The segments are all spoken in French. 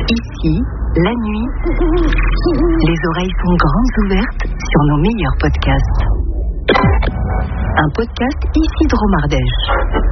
Ici, la nuit, les oreilles sont grandes ouvertes sur nos meilleurs podcasts. Un podcast ici de Romardèche.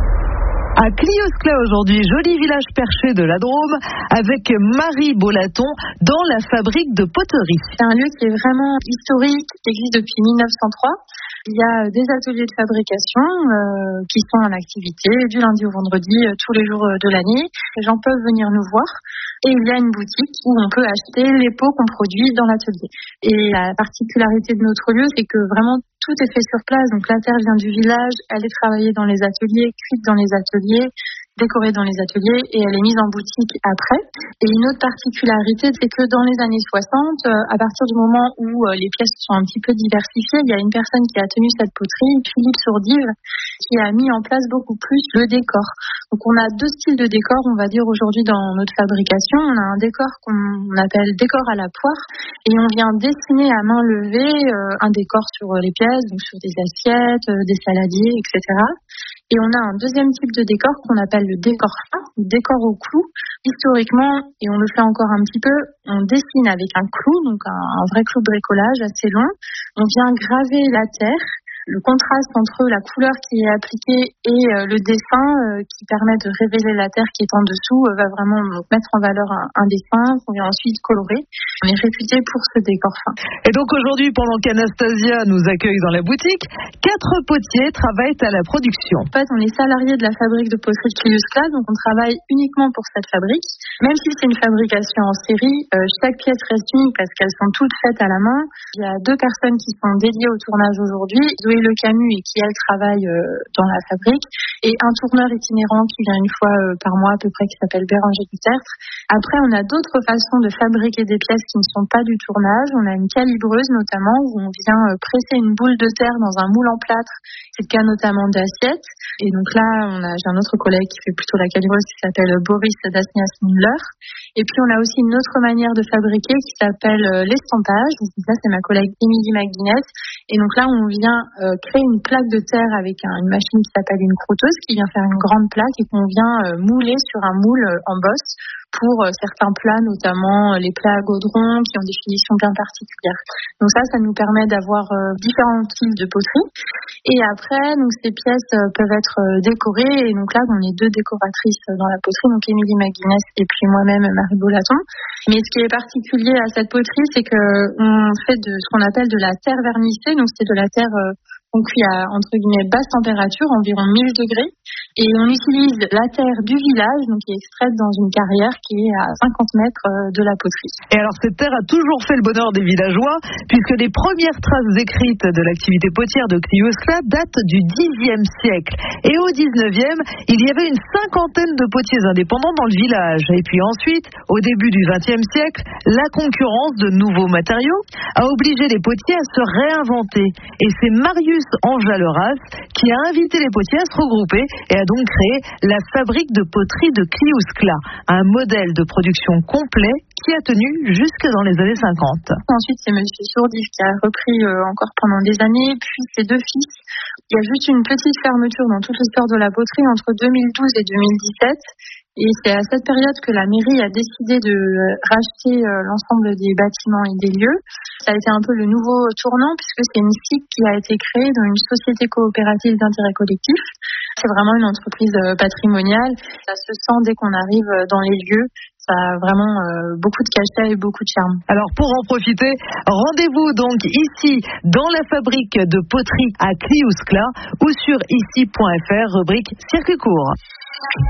À Clios-Clas aujourd'hui, joli village perché de la Drôme, avec Marie Bolaton dans la fabrique de poterie. C'est un lieu qui est vraiment historique, qui existe depuis 1903. Il y a des ateliers de fabrication qui sont en activité du lundi au vendredi, tous les jours de l'année. Les gens peuvent venir nous voir. Et il y a une boutique où on peut acheter les pots qu'on produit dans l'atelier. Et la particularité de notre lieu, c'est que vraiment tout est fait sur place. Donc la terre vient du village, elle est travaillée dans les ateliers, cuite dans les ateliers, décorée dans les ateliers et elle est mise en boutique après. Et une autre particularité, c'est que dans les années 60, à partir du moment où les pièces sont un petit peu diversifiées, il y a une personne qui a tenu cette poterie, Philippe Sourdive, qui a mis en place beaucoup plus le décor. Donc on a deux styles de décor, on va dire aujourd'hui dans notre fabrication. On a un décor qu'on appelle décor à la poire et on vient dessiner à main levée un décor sur les pièces, donc sur des assiettes, des saladiers, etc. Et on a un deuxième type de décor qu'on appelle le décor fin, le décor au clou. Historiquement, et on le fait encore un petit peu, on dessine avec un clou, donc un vrai clou de bricolage assez long. On vient graver la terre. Le contraste entre la couleur qui est appliquée et le dessin qui permet de révéler la terre qui est en dessous va vraiment mettre en valeur un dessin qu'on vient ensuite colorer. On est réputé pour ce décor fin. Et donc aujourd'hui, pendant qu'Anastasia nous accueille dans la boutique, 4 potiers travaillent à la production. En fait, on est salarié de la fabrique de poterie de Clios-Clas, donc on travaille uniquement pour cette fabrique. Même si c'est une fabrication en série, chaque pièce reste unique parce qu'elles sont toutes faites à la main. Il y a 2 personnes qui sont dédiées au tournage aujourd'hui. Le Camus et qui elle travaille dans la fabrique et un tourneur itinérant qui vient une fois par mois à peu près qui s'appelle Béranger Dutertre. Après on a d'autres façons de fabriquer des pièces qui ne sont pas du tournage. On a une calibreuse notamment où on vient presser une boule de terre dans un moule en plâtre. C'est le cas notamment d'assiettes. Et donc là j'ai un autre collègue qui fait plutôt la calibreuse qui s'appelle Boris Dasnias-Müller. Et puis on a aussi une autre manière de fabriquer qui s'appelle l'estampage. Donc ça c'est ma collègue Émilie McGuinness. Et donc là on vient créer une plaque de terre avec une machine qui s'appelle une croûteuse qui vient faire une grande plaque et qu'on vient mouler sur un moule en bosse pour certains plats, notamment les plats à gaudron qui ont des finitions bien particulières. Donc ça nous permet d'avoir différents types de poterie. Et après, donc ces pièces peuvent être décorées. Et donc là, on est 2 décoratrices dans la poterie, donc Émilie McGuinness et puis moi-même Marie Bolaton. Mais ce qui est particulier à cette poterie, c'est que on fait de ce qu'on appelle de la terre vernissée. Donc c'est de la terre qu'on cuit à, entre guillemets, basse température, environ 1000 degrés. Et on utilise la terre du village, donc qui est extraite dans une carrière qui est à 50 mètres de la poterie. Et alors cette terre a toujours fait le bonheur des villageois, puisque les premières traces écrites de l'activité potière de Clios-Clas datent du Xe siècle. Et au XIXe, il y avait une 50aine de potiers indépendants dans le village. Et puis ensuite, au début du XXe siècle, la concurrence de nouveaux matériaux a obligé les potiers à se réinventer. Et c'est Marius Enjolras qui a invité les potiers à se regrouper et a donc créé la fabrique de poterie de Clios-Clas, un modèle de production complet qui a tenu jusque dans les années 50. Ensuite, c'est monsieur Sourdive qui a repris encore pendant des années, puis ses 2 fils. Il y a juste une petite fermeture dans toute l'histoire de la poterie entre 2012 et 2017. Et c'est à cette période que la mairie a décidé de racheter l'ensemble des bâtiments et des lieux. Ça a été un peu le nouveau tournant puisque c'est une SIC qui a été créée dans une société coopérative d'intérêt collectif. C'est vraiment une entreprise patrimoniale. Ça se sent dès qu'on arrive dans les lieux. Ça a vraiment beaucoup de cachet et beaucoup de charme. Alors pour en profiter, rendez-vous donc ici dans la fabrique de poterie à Clios-Clas ou sur ici.fr, rubrique circuit court.